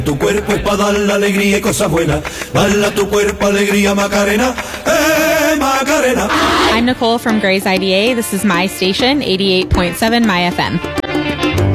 Tu cuerpo es para dar la alegría y cosas buenas. Dale a tu cuerpo alegría, Macarena. Macarena. I'm Nicole from Gray's IDA. This is my station, 88.7 My FM.